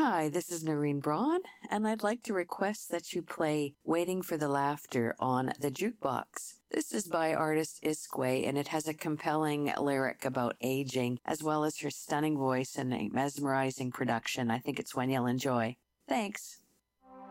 Hi, this is Noreen Braun, and I'd like to request that you play Waiting for the Laughter on the Jukebox. This is by artist Iskway, and it has a compelling lyric about aging, as well as her stunning voice and a mesmerizing production. I think it's one you'll enjoy. Thanks.